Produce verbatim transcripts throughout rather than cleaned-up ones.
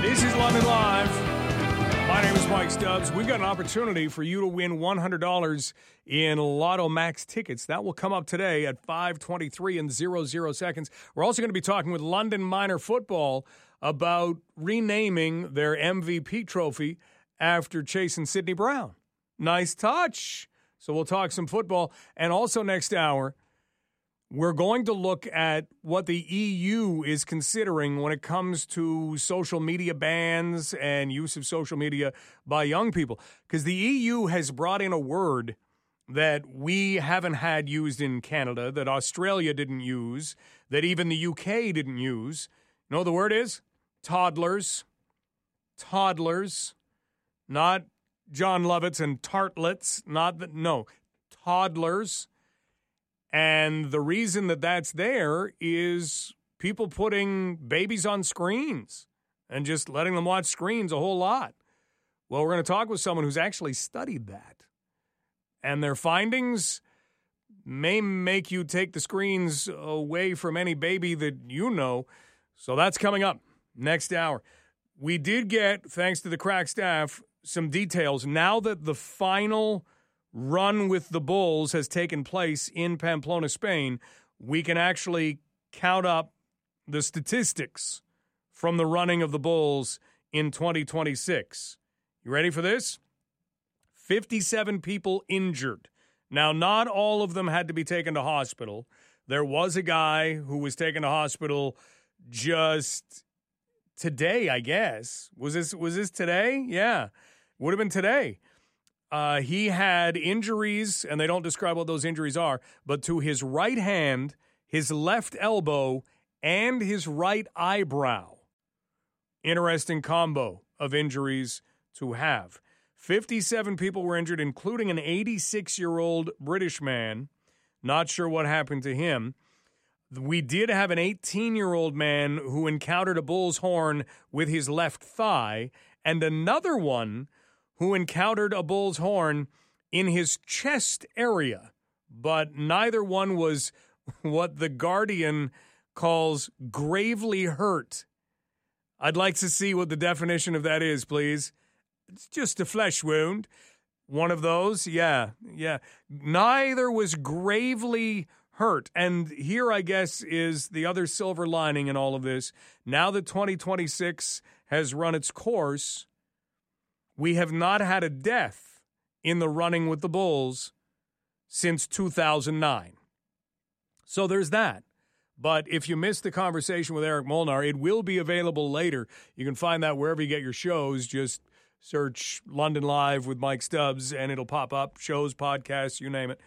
This is London Live. My name is Mike Stubbs. We've got an opportunity for you to win one hundred dollars in Lotto Max tickets. That will come up today at five twenty-three and zero zero seconds. We're also going to be talking with London Minor Football about renaming their M V P trophy after Chase and Sidney Brown. Nice touch. So we'll talk some football. And also next hour, we're going to look at what the E U is considering when it comes to social media bans and use of social media by young people. Because the E U has brought in a word that we haven't had used in Canada, that Australia didn't use, that even the U K didn't use. You know what the word is? Toddlers. Toddlers. Not John Lovitz and tartlets. Not the, no, toddlers. And the reason that that's there is people putting babies on screens and just letting them watch screens a whole lot. Well, we're going to talk with someone who's actually studied that. And their findings may make you take the screens away from any baby that you know. So that's coming up next hour. We did get, thanks to the crack staff, some details. Now that the final run with the Bulls has taken place in Pamplona, Spain, we can actually count up the statistics from the running of the Bulls in twenty twenty-six. You ready for this? fifty-seven people injured. Now, not all of them had to be taken to hospital. There was a guy who was taken to hospital just today, I guess. Was this was this today? Yeah, would have been today. Uh, he had injuries, and they don't describe what those injuries are, but to his right hand, his left elbow, and his right eyebrow. Interesting combo of injuries to have. fifty-seven people were injured, including an eighty-six-year-old British man. Not sure what happened to him. We did have an eighteen-year-old man who encountered a bull's horn with his left thigh, and another one who encountered a bull's horn in his chest area. But neither one was what The Guardian calls gravely hurt. I'd like to see what the definition of that is, please. It's just a flesh wound. One of those? Yeah, yeah. Neither was gravely hurt. And here, I guess, is the other silver lining in all of this. Now that twenty twenty-six has run its course, we have not had a death in the running with the Bulls since two thousand nine. So there's that. But if you missed the conversation with Eric Molnar, it will be available later. You can find that wherever you get your shows. Just search London Live with Mike Stubbs, and it'll pop up. Shows, podcasts, you name it.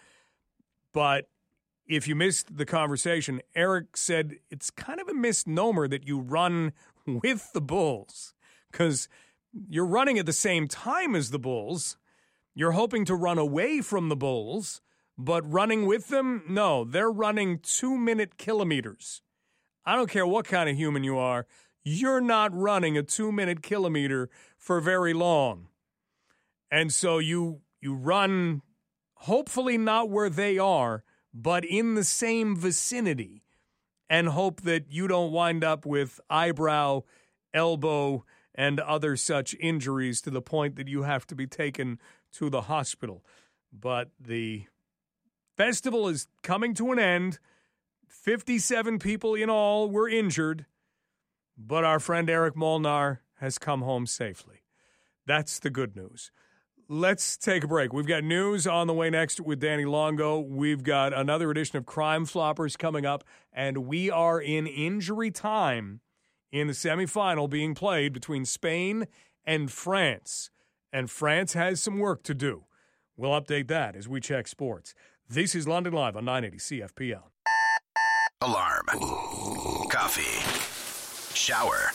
But if you missed the conversation, Eric said it's kind of a misnomer that you run with the Bulls, because you're running at the same time as the Bulls. You're hoping to run away from the Bulls, but running with them? No, they're running two-minute kilometers. I don't care what kind of human you are. You're not running a two-minute kilometer for very long. And so you you run, hopefully not where they are, but in the same vicinity, and hope that you don't wind up with eyebrow, elbow, and other such injuries to the point that you have to be taken to the hospital. But the festival is coming to an end. fifty-seven people in all were injured, but our friend Eric Molnar has come home safely. That's the good news. Let's take a break. We've got news on the way next with Danny Longo. We've got another edition of Crime Floppers coming up, and we are in injury time in the semifinal being played between Spain and France. And France has some work to do. We'll update that as we check sports. This is London Live on nine eighty C F P L. Alarm. Coffee. Shower.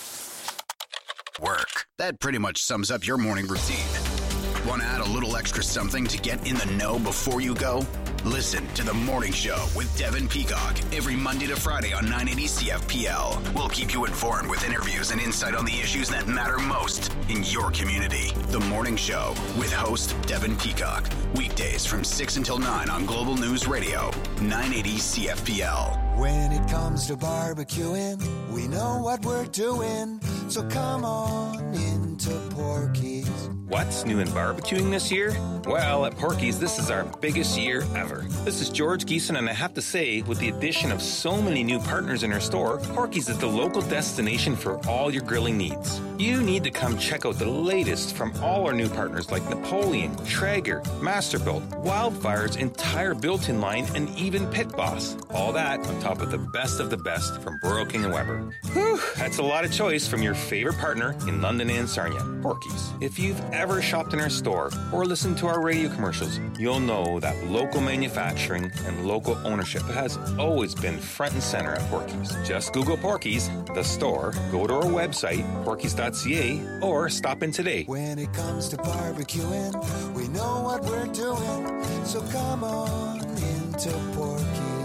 Work. That pretty much sums up your morning routine. Want to add a little extra something to get in the know before you go? Listen to The Morning Show with Devin Peacock every Monday to Friday on nine eighty C F P L. We'll keep you informed with interviews and insight on the issues that matter most in your community. The Morning Show with host Devin Peacock. Weekdays from six until nine on Global News Radio, nine eighty C F P L. When it comes to barbecuing, we know what we're doing. So come on into Porky's. What's new in barbecuing this year? Well, at Porky's, this is our biggest year ever. This is George Geeson, and I have to say, with the addition of so many new partners in our store, Porky's is the local destination for all your grilling needs. You need to come check out the latest from all our new partners like Napoleon, Traeger, Masterbuilt, Wildfire's entire built-in line, and even Pit Boss. All that on top of the best of the best from Royal King and Weber. Whew, that's a lot of choice from your favorite partner in London and Sarnia, Porky's. If you've ever shopped in our store or listened to our radio commercials, you'll know that local manufacturing and local ownership has always been front and center at Porky's. Just Google Porky's, the store, go to our website, porkys dot c a, or stop in today. When it comes to barbecuing, we know what we're doing. So come on into Porky's.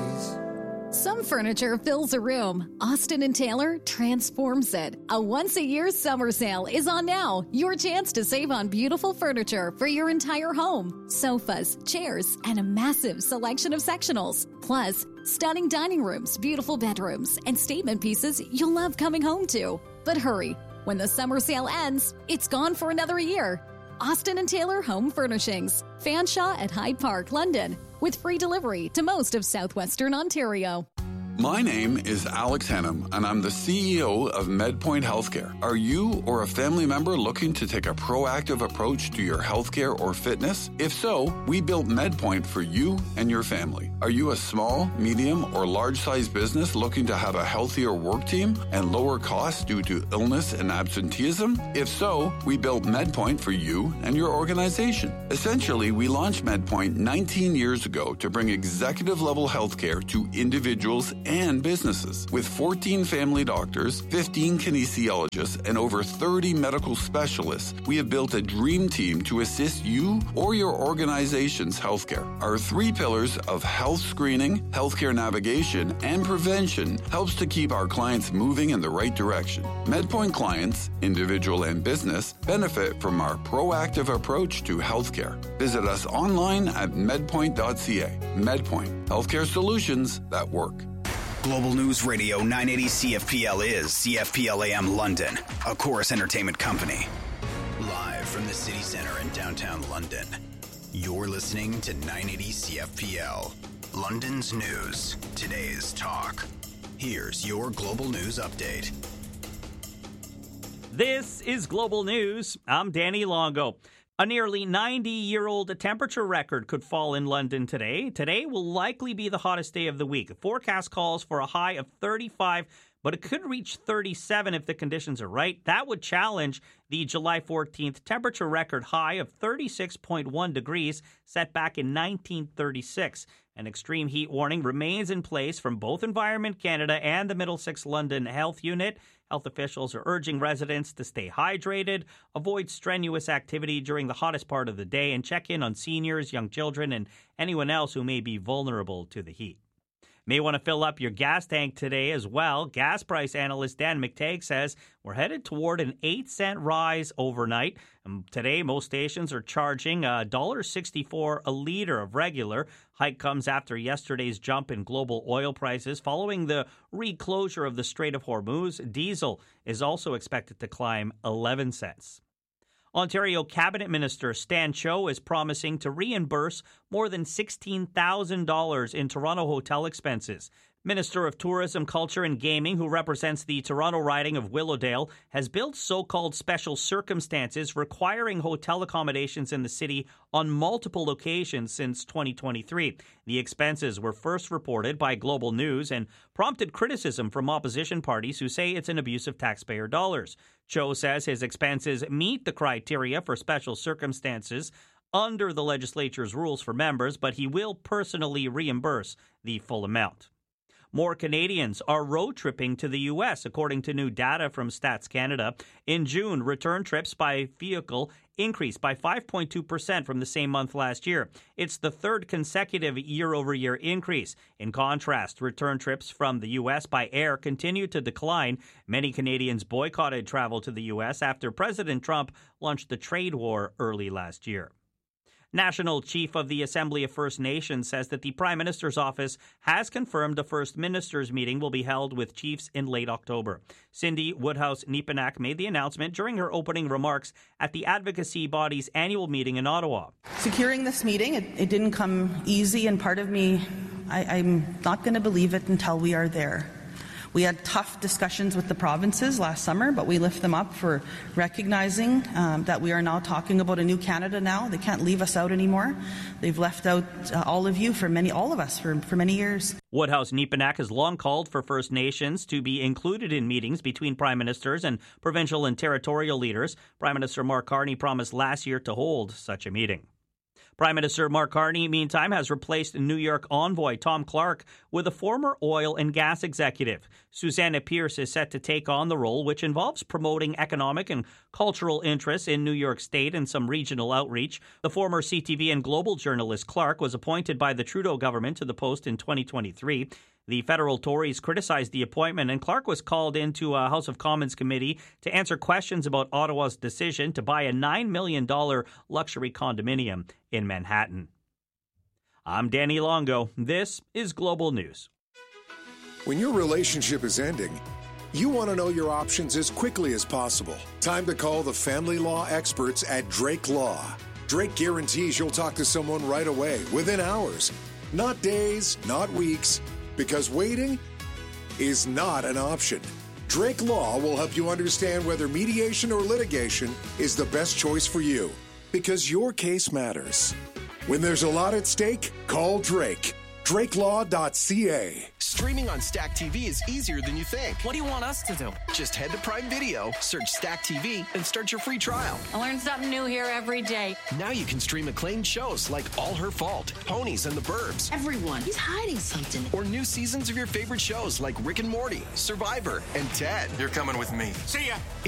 Some furniture fills a room. Austin and Taylor transforms it. A once-a-year summer sale is on now. Your chance to save on beautiful furniture for your entire home. Sofas, chairs, and a massive selection of sectionals. Plus, stunning dining rooms, beautiful bedrooms, and statement pieces you'll love coming home to. But hurry, when the summer sale ends, it's gone for another year. Austin and Taylor Home Furnishings. Fanshawe at Hyde Park, London, with free delivery to most of southwestern Ontario. My name is Alex Hannum, and I'm the C E O of MedPoint Healthcare. Are you or a family member looking to take a proactive approach to your healthcare or fitness? If so, we built MedPoint for you and your family. Are you a small, medium, or large-sized business looking to have a healthier work team and lower costs due to illness and absenteeism? If so, we built MedPoint for you and your organization. Essentially, we launched MedPoint nineteen years ago to bring executive-level healthcare to individuals and businesses. With fourteen family doctors, fifteen kinesiologists, and over thirty medical specialists, we have built a dream team to assist you or your organization's healthcare. Our three pillars of health screening, healthcare navigation, and prevention helps to keep our clients moving in the right direction. MedPoint clients, individual and business, benefit from our proactive approach to healthcare. Visit us online at medpoint dot c a. MedPoint, healthcare solutions that work. Global News Radio nine eighty C F P L is C F P L A M London, a Chorus Entertainment company. Live from the city center in downtown London, you're listening to nine eighty C F P L. London's news, today's talk. Here's your Global News update. This is Global News. I'm Danny Longo. A nearly ninety-year-old temperature record could fall in London today. Today will likely be the hottest day of the week. The forecast calls for a high of thirty-five, but it could reach thirty-seven if the conditions are right. That would challenge the July fourteenth temperature record high of thirty-six point one degrees set back in nineteen thirty-six. An extreme heat warning remains in place from both Environment Canada and the Middlesex London Health Unit. Health officials are urging residents to stay hydrated, avoid strenuous activity during the hottest part of the day, and check in on seniors, young children, and anyone else who may be vulnerable to the heat. May want to fill up your gas tank today as well. Gas price analyst Dan McTagg says we're headed toward an eight cent rise overnight. And today, most stations are charging one dollar sixty-four a liter of regular. Hike comes after yesterday's jump in global oil prices. Following the reclosure of the Strait of Hormuz, diesel is also expected to climb eleven cents. Ontario Cabinet Minister Stan Cho is promising to reimburse more than sixteen thousand dollars in Toronto hotel expenses. Minister of Tourism, Culture and Gaming, who represents the Toronto riding of Willowdale, has built so-called special circumstances requiring hotel accommodations in the city on multiple occasions since twenty twenty-three. The expenses were first reported by Global News and prompted criticism from opposition parties who say it's an abuse of taxpayer dollars. Cho says his expenses meet the criteria for special circumstances under the legislature's rules for members, but he will personally reimburse the full amount. More Canadians are road tripping to the U S, according to new data from Stats Canada. In June, return trips by vehicle increased by five point two percent from the same month last year. It's the third consecutive year-over-year increase. In contrast, return trips from the U S by air continue to decline. Many Canadians boycotted travel to the U S after President Trump launched the trade war early last year. National Chief of the Assembly of First Nations says that the Prime Minister's office has confirmed a First Ministers meeting will be held with chiefs in late October. Cindy Woodhouse-Nepinak made the announcement during her opening remarks at the advocacy body's annual meeting in Ottawa. Securing this meeting, it, it didn't come easy, and part of me, I, I'm not going to believe it until we are there. We had tough discussions with the provinces last summer, but we lift them up for recognizing um, that we are now talking about a new Canada now. They can't leave us out anymore. They've left out uh, all of you for many, all of us for, for many years. Woodhouse-Nepinak has long called for First Nations to be included in meetings between prime ministers and provincial and territorial leaders. Prime Minister Mark Carney promised last year to hold such a meeting. Prime Minister Mark Carney, meantime, has replaced New York envoy Tom Clark with a former oil and gas executive. Susanna Pierce is set to take on the role, which involves promoting economic and cultural interests in New York State and some regional outreach. The former C T V and global journalist Clark was appointed by the Trudeau government to the post in twenty twenty-three. The federal Tories criticized the appointment, and Clark was called into a House of Commons committee to answer questions about Ottawa's decision to buy a nine million dollars luxury condominium in Manhattan. I'm Danny Longo. This is Global News. When your relationship is ending, you want to know your options as quickly as possible. Time to call the family law experts at Drake Law. Drake guarantees you'll talk to someone right away, within hours. Not days, not weeks. Because waiting is not an option. Drake Law will help you understand whether mediation or litigation is the best choice for you. Because your case matters. When there's a lot at stake, call Drake. Drake Law dot C A. Streaming on Stack T V is easier than you think. What do you want us to do? Just head to Prime Video, search Stack T V, and start your free trial. I learn something new here every day. Now you can stream acclaimed shows like All Her Fault, Ponies and the Burbs. Everyone, he's hiding something. Or new seasons of your favorite shows like Rick and Morty, Survivor, and Ted. You're coming with me. See ya!